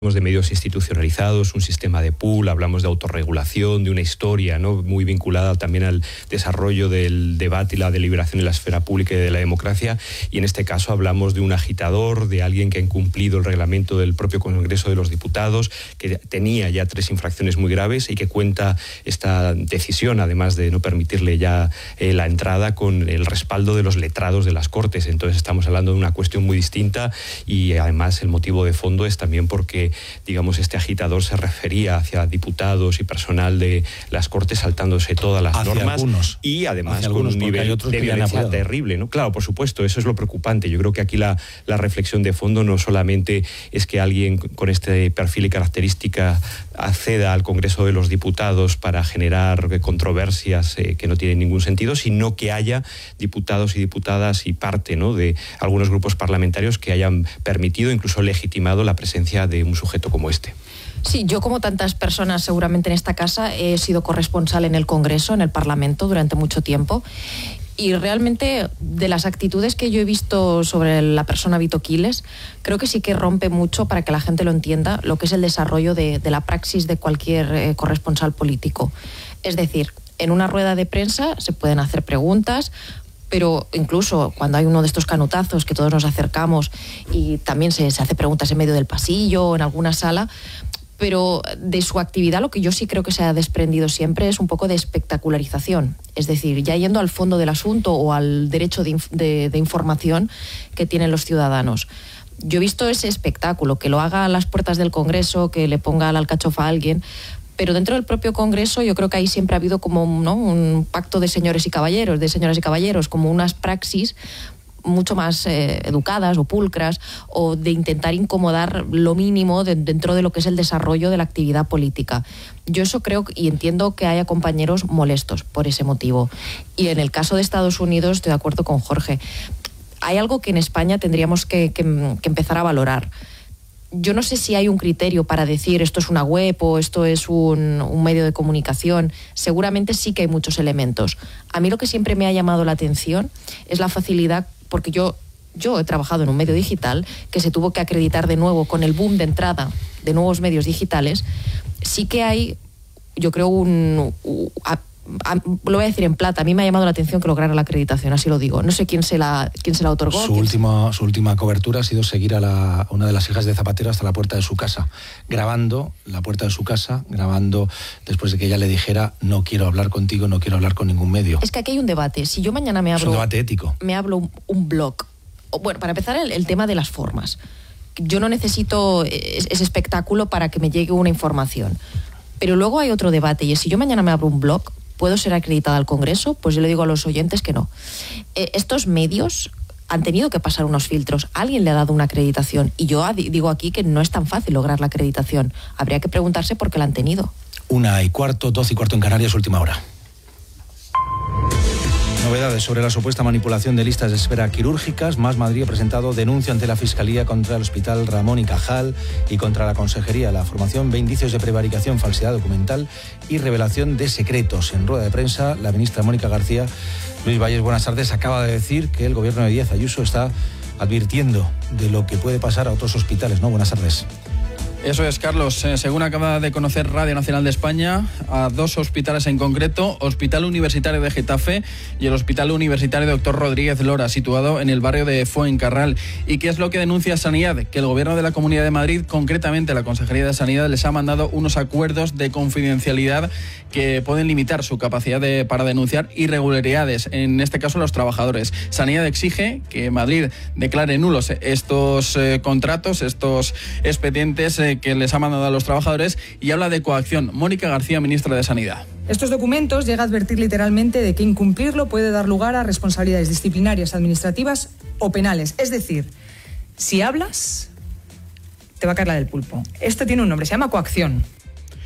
de medios institucionalizados, un sistema de pool, hablamos de autorregulación, de una historia, ¿no?, muy vinculada también al desarrollo del debate y la deliberación en la esfera pública y de la democracia, y en este caso hablamos de un agitador, de alguien que ha incumplido el reglamento del propio Congreso de los Diputados, que tenía ya 3 infracciones muy graves y que cuenta esta decisión, además de no permitirle ya la entrada, con el respaldo de los letrados de las Cortes. Entonces estamos hablando de una cuestión muy distinta, y además el motivo de fondo es también porque, digamos, este agitador se refería hacia diputados y personal de las Cortes saltándose todas las normas, algunos, y además con un nivel de violencia terrible, ¿no? Claro, por supuesto, eso es lo preocupante. Yo creo que aquí la reflexión de fondo no solamente es que alguien con este perfil y característica acceda al Congreso de los Diputados para generar controversias que no tienen ningún sentido, sino que haya diputados y diputadas y parte, ¿no?, de algunos grupos parlamentarios que hayan permitido, incluso legitimado, la presencia de un sujeto como este. Sí, yo, como tantas personas seguramente en esta casa, he sido corresponsal en el Congreso, en el Parlamento, durante mucho tiempo. Y realmente, de las actitudes que yo he visto sobre la persona Vito Quiles, creo que sí que rompe mucho, para que la gente lo entienda, lo que es el desarrollo de la praxis de cualquier corresponsal político. Es decir, en una rueda de prensa se pueden hacer preguntas, pero incluso cuando hay uno de estos canutazos que todos nos acercamos y también se hace preguntas en medio del pasillo o en alguna sala, pero de su actividad lo que yo sí creo que se ha desprendido siempre es un poco de espectacularización. Es decir, ya yendo al fondo del asunto o al derecho de información que tienen los ciudadanos. Yo he visto ese espectáculo, que lo haga a las puertas del Congreso, que le ponga la alcachofa a alguien, pero dentro del propio Congreso yo creo que ahí siempre ha habido como, ¿no?, un pacto de señores y caballeros, como unas praxis mucho más educadas o pulcras, o de intentar incomodar lo mínimo dentro de lo que es el desarrollo de la actividad política. Yo eso creo, y entiendo que haya compañeros molestos por ese motivo. Y en el caso de Estados Unidos estoy de acuerdo con Jorge. Hay algo que en España tendríamos que empezar a valorar. Yo no sé si hay un criterio para decir esto es una web o esto es un medio de comunicación. Seguramente sí que hay muchos elementos. A mí lo que siempre me ha llamado la atención es la facilidad, porque yo he trabajado en un medio digital que se tuvo que acreditar de nuevo con el boom de entrada de nuevos medios digitales. Sí que hay, yo creo, lo voy a decir en plata, a mí me ha llamado la atención que lograra la acreditación, así lo digo. No sé quién se la otorgó. Su última cobertura ha sido seguir a una de las hijas de Zapatero hasta la puerta de su casa, grabando la puerta de su casa, grabando después de que ella le dijera: no quiero hablar contigo, no quiero hablar con ningún medio. Es que aquí hay un debate. Si yo mañana me abro... Es un debate ético. Me hablo un blog. Bueno, para empezar, el tema de las formas. Yo no necesito ese espectáculo para que me llegue una información. Pero luego hay otro debate, y es: si yo mañana me abro un blog, ¿puedo ser acreditada al Congreso? Pues yo le digo a los oyentes que no. Estos medios han tenido que pasar unos filtros. Alguien le ha dado una acreditación. Y yo digo aquí que no es tan fácil lograr la acreditación. Habría que preguntarse por qué la han tenido. 1:15, 12:15 en Canarias, última hora. Novedades sobre la supuesta manipulación de listas de espera quirúrgicas. Más Madrid ha presentado denuncia ante la Fiscalía contra el Hospital Ramón y Cajal y contra la Consejería. La formación ve indicios de prevaricación, falsedad documental y revelación de secretos. En rueda de prensa, la ministra Mónica García, Luis Valles, buenas tardes, acaba de decir que el gobierno de Díaz Ayuso está advirtiendo de lo que puede pasar a otros hospitales, ¿no? Buenas tardes. Eso es, Carlos. Según acaba de conocer Radio Nacional de España, a 2 hospitales en concreto: Hospital Universitario de Getafe y el Hospital Universitario Dr. Rodríguez Lora, situado en el barrio de Fuencarral. ¿Y qué es lo que denuncia Sanidad? Que el Gobierno de la Comunidad de Madrid, concretamente la Consejería de Sanidad, les ha mandado unos acuerdos de confidencialidad que pueden limitar su capacidad para denunciar irregularidades, en este caso los trabajadores. Sanidad exige que Madrid declare nulos estos contratos, estos expedientes que les ha mandado a los trabajadores, y habla de coacción. Mónica García, ministra de Sanidad. Estos documentos llega a advertir literalmente de que incumplirlo puede dar lugar a responsabilidades disciplinarias, administrativas o penales. Es decir, si hablas, te va a caer la del pulpo. Esto tiene un nombre, se llama coacción.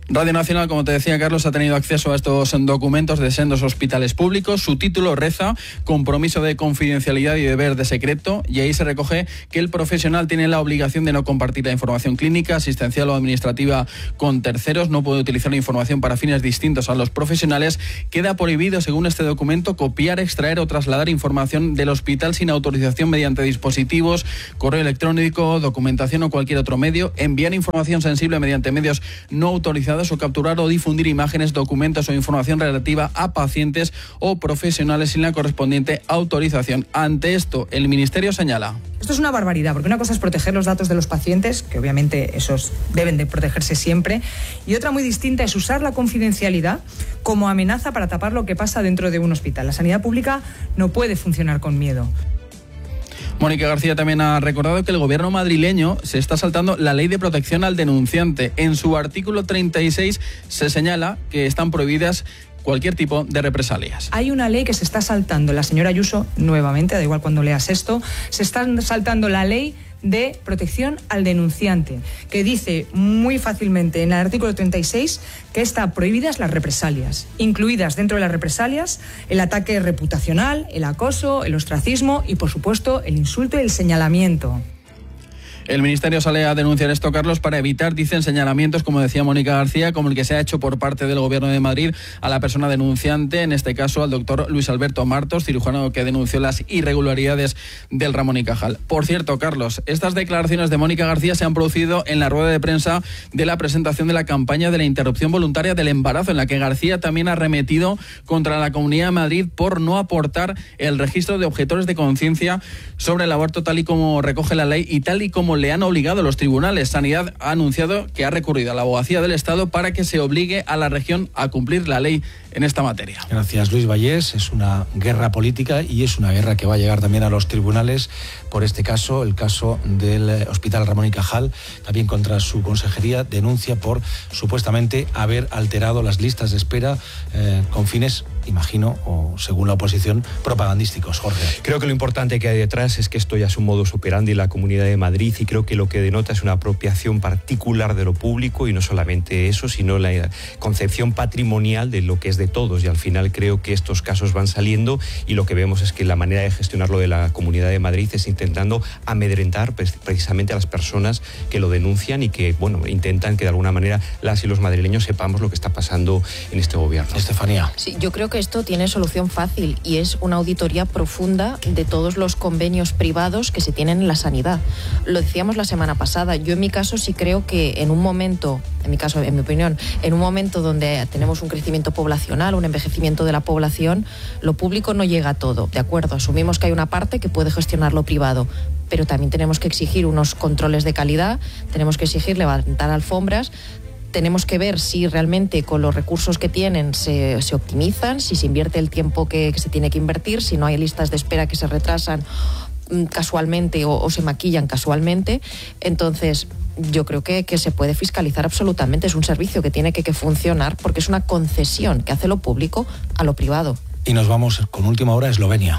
Radio Nacional, como te decía Carlos, ha tenido acceso a estos documentos de sendos hospitales públicos. Su título reza compromiso de confidencialidad y deber de secreto, y ahí se recoge que el profesional tiene la obligación de no compartir la información clínica, asistencial o administrativa con terceros, no puede utilizar la información para fines distintos a los profesionales. Queda prohibido, según este documento, copiar, extraer o trasladar información del hospital sin autorización mediante dispositivos, correo electrónico, documentación o cualquier otro medio, enviar información sensible mediante medios no autorizados o capturar o difundir imágenes, documentos o información relativa a pacientes o profesionales sin la correspondiente autorización. Ante esto, el Ministerio señala: esto es una barbaridad, porque una cosa es proteger los datos de los pacientes, que obviamente esos deben de protegerse siempre, y otra muy distinta es usar la confidencialidad como amenaza para tapar lo que pasa dentro de un hospital. La sanidad pública no puede funcionar con miedo. Mónica García también ha recordado que el gobierno madrileño se está saltando la ley de protección al denunciante. En su artículo 36 se señala que están prohibidas cualquier tipo de represalias. Hay una ley que se está saltando. La señora Ayuso, nuevamente, da igual cuando leas esto, se está saltando la ley de protección al denunciante, que dice muy fácilmente en el artículo 36 que están prohibidas las represalias, incluidas dentro de las represalias el ataque reputacional, el acoso, el ostracismo y, por supuesto, el insulto y el señalamiento. El Ministerio sale a denunciar esto, Carlos, para evitar, dicen, señalamientos, como decía Mónica García, como el que se ha hecho por parte del Gobierno de Madrid a la persona denunciante, en este caso al doctor Luis Alberto Martos, cirujano que denunció las irregularidades del Ramón y Cajal. Por cierto, Carlos, estas declaraciones de Mónica García se han producido en la rueda de prensa de la presentación de la campaña de la interrupción voluntaria del embarazo, en la que García también ha arremetido contra la Comunidad de Madrid por no aportar el registro de objetores de conciencia sobre el aborto tal y como recoge la ley y tal y como le han obligado los tribunales. Sanidad ha anunciado que ha recurrido a la Abogacía del Estado para que se obligue a la región a cumplir la ley en esta materia. Gracias, Luis Vallés. Es una guerra política y es una guerra que va a llegar también a los tribunales por este caso, el caso del Hospital Ramón y Cajal, también contra su consejería, denuncia por supuestamente haber alterado las listas de espera con fines, imagino, o según la oposición, propagandísticos. Jorge. Creo que lo importante que hay detrás es que esto ya es un modus operandi en la Comunidad de Madrid, y creo que lo que denota es una apropiación particular de lo público, y no solamente eso, sino la concepción patrimonial de lo que es de todos, y al final creo que estos casos van saliendo y lo que vemos es que la manera de gestionarlo de la Comunidad de Madrid es intentando amedrentar precisamente a las personas que lo denuncian y que, bueno, intentan que de alguna manera las y los madrileños sepamos lo que está pasando en este gobierno. Estefanía. Sí, yo creo que esto tiene solución fácil, y es una auditoría profunda de todos los convenios privados que se tienen en la sanidad. Lo decíamos la semana pasada. Yo en mi caso sí creo que en un momento, en mi opinión, en un momento donde tenemos un crecimiento poblacional, un envejecimiento de la población, lo público no llega a todo, ¿de acuerdo? Asumimos que hay una parte que puede gestionar lo privado, pero también tenemos que exigir unos controles de calidad, tenemos que exigir levantar alfombras, tenemos que ver si realmente con los recursos que tienen se optimizan, si se invierte el tiempo que se tiene que invertir, si no hay listas de espera que se retrasan casualmente o se maquillan casualmente. Entonces yo creo que se puede fiscalizar absolutamente. Es un servicio que tiene que funcionar, porque es una concesión que hace lo público a lo privado. Y nos vamos con última hora a Eslovenia.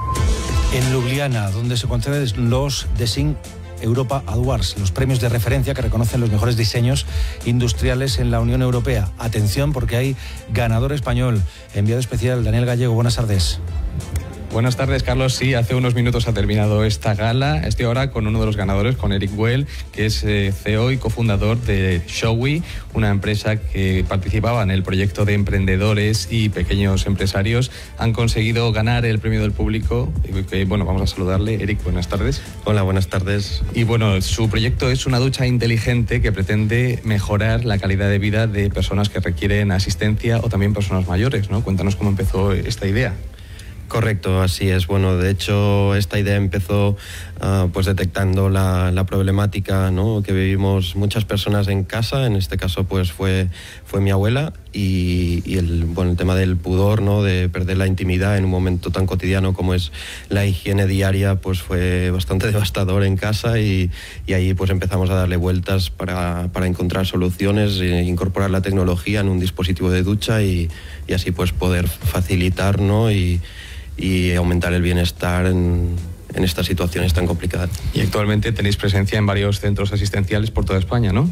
En Ljubljana, donde se conceden los Design Europa Awards, los premios de referencia que reconocen los mejores diseños industriales en la Unión Europea. Atención, porque hay ganador español. Enviado especial Daniel Gallego, buenas tardes. Buenas tardes, Carlos. Sí, hace unos minutos ha terminado esta gala. Estoy ahora con uno de los ganadores, con Eric Well, que es CEO y cofundador de Showy, una empresa que participaba en el proyecto de emprendedores y pequeños empresarios. Han conseguido ganar el premio del público. Bueno, vamos a saludarle. Eric, buenas tardes. Hola, buenas tardes. Y bueno, su proyecto es una ducha inteligente que pretende mejorar la calidad de vida de personas que requieren asistencia o también personas mayores, ¿no? Cuéntanos cómo empezó esta idea. Correcto, así es. Bueno, de hecho, esta idea empezó pues detectando la problemática, ¿no?, que vivimos muchas personas en casa. En este caso, pues fue mi abuela, y el tema del pudor, ¿no?, de perder la intimidad en un momento tan cotidiano como es la higiene diaria, pues fue bastante devastador en casa, y ahí pues empezamos a darle vueltas para encontrar soluciones, e incorporar la tecnología en un dispositivo de ducha y así pues poder facilitar, ¿no?, y aumentar el bienestar en estas situaciones tan complicadas. Y actualmente tenéis presencia en varios centros asistenciales por toda España, ¿no?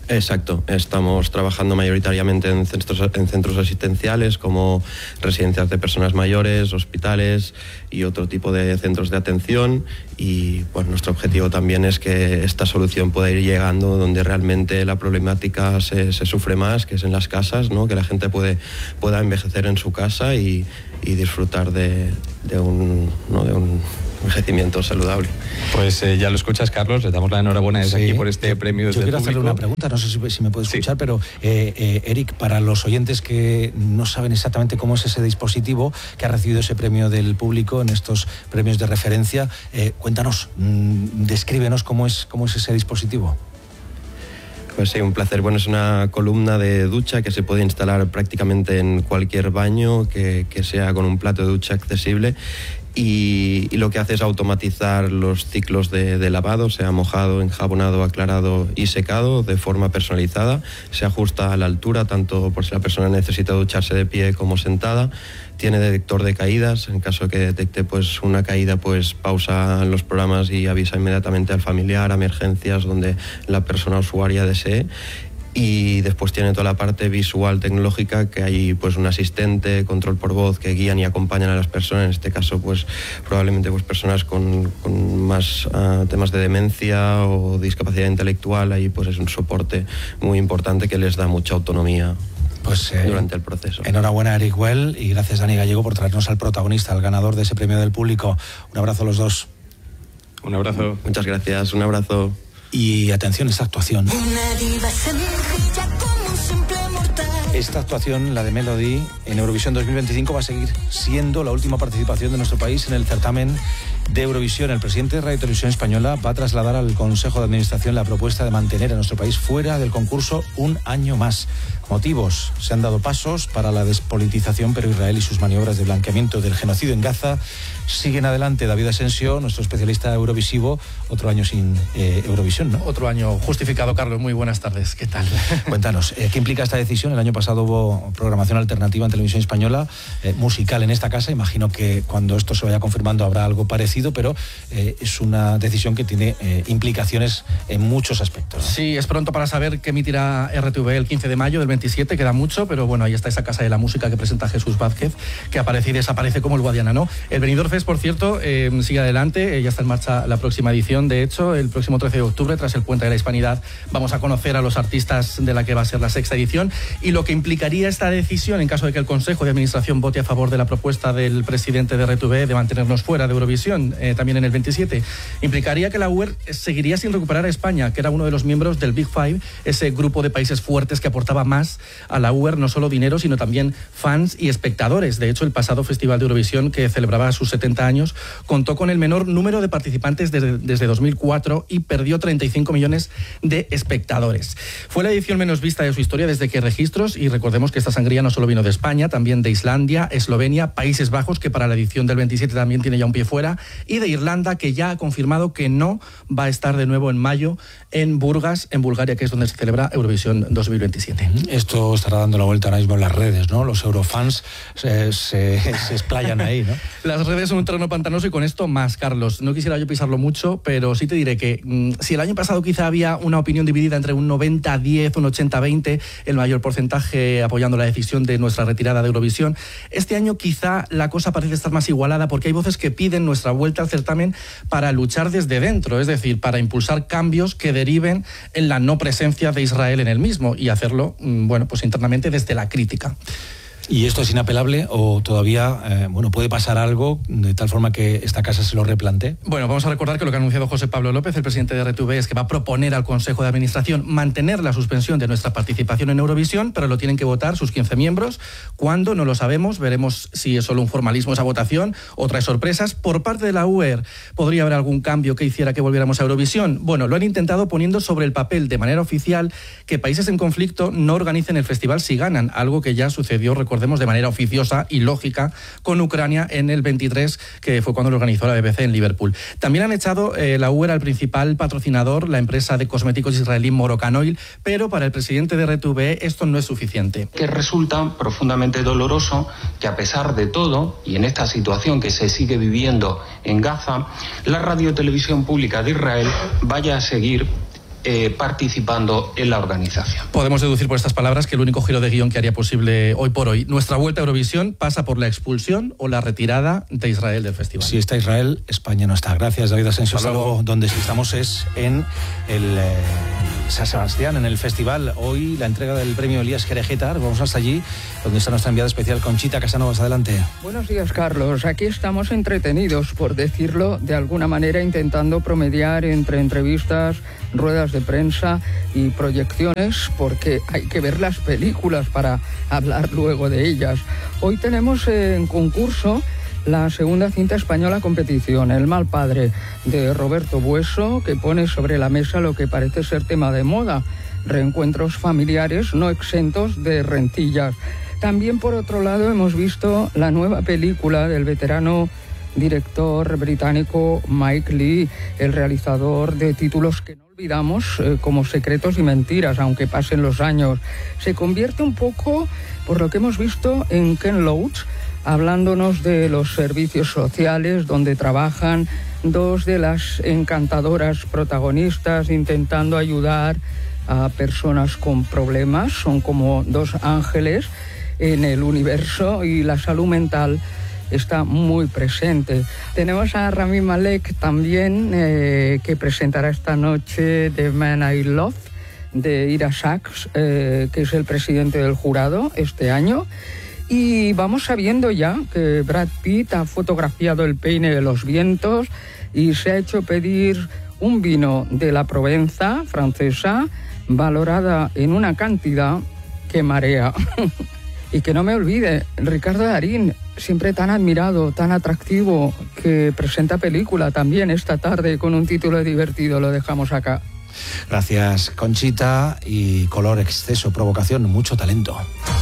Exacto, estamos trabajando mayoritariamente en centros asistenciales como residencias de personas mayores, hospitales y otro tipo de centros de atención, y pues nuestro objetivo también es que esta solución pueda ir llegando donde realmente la problemática se sufre más, que es en las casas, ¿no? Que la gente pueda envejecer en su casa y disfrutar de un envejecimiento saludable. Pues ya lo escuchas, Carlos, le damos la enhorabuena desde aquí por este premio. Yo quiero hacerle una pregunta, no sé si me puede escuchar, pero Eric, para los oyentes que no saben exactamente cómo es ese dispositivo que ha recibido ese premio del público en estos premios de referencia, cuéntanos, descríbenos cómo es ese dispositivo. Pues sí, un placer. Bueno, es una columna de ducha que se puede instalar prácticamente en cualquier baño que sea con un plato de ducha accesible. Y lo que hace es automatizar los ciclos de lavado, sea mojado, enjabonado, aclarado y secado de forma personalizada. Se ajusta a la altura, tanto por si la persona necesita ducharse de pie como sentada. Tiene detector de caídas, en caso de que detecte pues una caída, pues pausa los programas y avisa inmediatamente al familiar, a emergencias donde la persona usuaria desee. Y después tiene toda la parte visual tecnológica, que hay pues un asistente, control por voz, que guían y acompañan a las personas. En este caso pues probablemente pues personas con más temas de demencia o discapacidad intelectual. Ahí pues es un soporte muy importante que les da mucha autonomía durante el proceso. Enhorabuena, Eric Well, y gracias, Dani Gallego, por traernos al protagonista, al ganador de ese premio del público. Un abrazo a los dos. Un abrazo. Muchas gracias, un abrazo. Y atención, esta actuación. Esta actuación, la de Melody, en Eurovisión 2025 va a seguir siendo la última participación de nuestro país en el certamen de Eurovisión. El presidente de Radio Televisión Española va a trasladar al Consejo de Administración la propuesta de mantener a nuestro país fuera del concurso un año más. Motivos: se han dado pasos para la despolitización, pero Israel y sus maniobras de blanqueamiento del genocidio en Gaza siguen adelante. David Asensio, nuestro especialista eurovisivo, otro año sin Eurovisión, ¿no? Otro año justificado, Carlos. Muy buenas tardes. ¿Qué tal? Cuéntanos, ¿qué implica esta decisión? El año pasado hubo programación alternativa en Televisión Española, musical en esta casa. Imagino que cuando esto se vaya confirmando habrá algo parecido, pero es una decisión que tiene implicaciones en muchos aspectos, ¿no? Sí, es pronto para saber qué emitirá RTV el 15 de mayo del 27, queda mucho, pero bueno, ahí está esa casa de la música que presenta Jesús Vázquez, que aparece y desaparece como el Guadiana, ¿no? El Benidorm Fest, por cierto, sigue adelante, ya está en marcha la próxima edición. De hecho, el próximo 13 de octubre, tras el Puente de la Hispanidad, vamos a conocer a los artistas de la que va a ser la sexta edición, y lo que implicaría esta decisión, en caso de que el Consejo de Administración vote a favor de la propuesta del presidente de RTV de mantenernos fuera de Eurovisión, también en el 27, implicaría que la UER seguiría sin recuperar a España, que era uno de los miembros del Big Five, ese grupo de países fuertes que aportaba más a la UER, no solo dinero, sino también fans y espectadores. De hecho, el pasado Festival de Eurovisión, que celebraba sus 70 años, contó con el menor número de participantes desde 2004 y perdió 35 millones de espectadores. Fue la edición menos vista de su historia desde que hay registros, y recordemos que esta sangría no solo vino de España, también de Islandia, Eslovenia, Países Bajos, que para la edición del 27 también tiene ya un pie fuera, y de Irlanda, que ya ha confirmado que no va a estar de nuevo en mayo en Burgas, en Bulgaria, que es donde se celebra Eurovisión 2027. Esto estará dando la vuelta ahora mismo en las redes, ¿no? Los eurofans se explayan ahí, ¿no? Las redes son un terreno pantanoso, y con esto más, Carlos. No quisiera yo pisarlo mucho, pero sí te diré que si el año pasado quizá había una opinión dividida entre un 90-10, un 80-20, el mayor porcentaje apoyando la decisión de nuestra retirada de Eurovisión, este año quizá la cosa parece estar más igualada, porque hay voces que piden nuestra vuelta al certamen para luchar desde dentro, es decir, para impulsar cambios que deriven en la no presencia de Israel en el mismo, y hacerlo, bueno, pues internamente desde la crítica. ¿Y esto es inapelable o todavía puede pasar algo de tal forma que esta casa se lo replantee? Bueno, vamos a recordar que lo que ha anunciado José Pablo López, el presidente de RTV, es que va a proponer al Consejo de Administración mantener la suspensión de nuestra participación en Eurovisión, pero lo tienen que votar sus 15 miembros. ¿Cuándo? No lo sabemos. Veremos si es solo un formalismo esa votación o trae sorpresas. Por parte de la UER, ¿podría haber algún cambio que hiciera que volviéramos a Eurovisión? Bueno, lo han intentado poniendo sobre el papel de manera oficial que países en conflicto no organicen el festival si ganan, algo que ya sucedió, recordemos, de manera oficiosa y lógica con Ucrania en el 23, que fue cuando lo organizó la BBC en Liverpool. También han echado la UER al principal patrocinador, la empresa de cosméticos israelí Moroccan Oil, pero para el presidente de RTV esto no es suficiente. Que resulta profundamente doloroso que, a pesar de todo, y en esta situación que se sigue viviendo en Gaza, la Radio Televisión Pública de Israel vaya a seguir participando en la organización. Podemos deducir por estas palabras que el único giro de guión que haría posible hoy por hoy nuestra vuelta a Eurovisión pasa por la expulsión o la retirada de Israel del festival. Si está Israel, España no está. Gracias, David Asensio. Hasta luego. Donde sí estamos es en el San Sebastián, en el festival. Hoy la entrega del premio Elías Querejetar. Vamos hasta allí, donde está nuestra enviada especial Conchita Casanovas. Adelante. Buenos días, Carlos. Aquí estamos entretenidos, por decirlo de alguna manera, intentando promediar entre entrevistas, ruedas de prensa y proyecciones, porque hay que ver las películas para hablar luego de ellas. Hoy tenemos en concurso la segunda cinta española competición, El mal padre, de Roberto Bueso, que pone sobre la mesa lo que parece ser tema de moda: reencuentros familiares no exentos de rentillas. También, por otro lado, hemos visto la nueva película del veterano director británico Mike Leigh, el realizador de títulos que no olvidamos, como Secretos y Mentiras, aunque pasen los años. Se convierte un poco, por lo que hemos visto, en Ken Loach, hablándonos de los servicios sociales donde trabajan dos de las encantadoras protagonistas, intentando ayudar a personas con problemas. Son como dos ángeles en el universo, y la salud mental está muy presente. Tenemos a Rami Malek también, que presentará esta noche The Man I Love, de Ira Sachs, que es el presidente del jurado este año. Y vamos sabiendo ya que Brad Pitt ha fotografiado el peine de los vientos y se ha hecho pedir un vino de la Provenza francesa, valorada en una cantidad que marea. Y que no me olvide, Ricardo Darín, siempre tan admirado, tan atractivo, que presenta película también esta tarde con un título divertido. Lo dejamos acá. Gracias, Conchita. Y color, exceso, provocación, mucho talento.